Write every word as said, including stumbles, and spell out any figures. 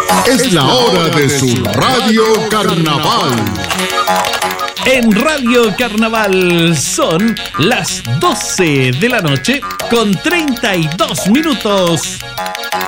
Es la hora de su Radio Carnaval. En Radio Carnaval son las doce de la noche con treinta y dos minutos.